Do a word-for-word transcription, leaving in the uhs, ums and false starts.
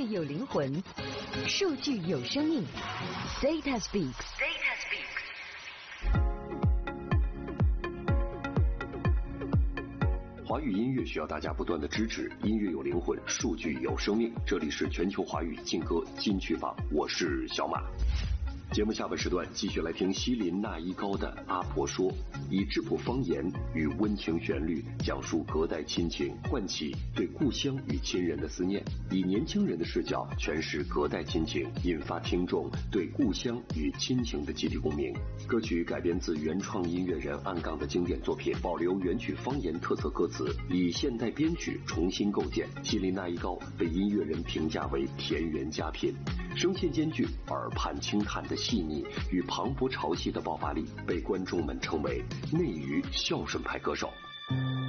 有灵魂，数据有生命。Data Speaks。Data Speaks。 华语音乐需要大家不断的支持，音乐有灵魂，数据有生命。这里是全球华语劲歌金曲榜，我是小马。节目下半时段继续来听西林那依高的《阿婆说》，以质朴方言与温情旋律讲述隔代亲情，唤起对故乡与亲人的思念，以年轻人的视角诠释隔代亲情，引发听众对故乡与亲情的集体共鸣。歌曲改编自原创音乐人安刚的经典作品，保留原曲方言特色歌词，以现代编曲重新构建。西林那依高被音乐人评价为田园佳品，声线兼具耳畔轻弹的细腻与磅礴潮气的爆发力，被观众们称为内娱孝顺派歌手。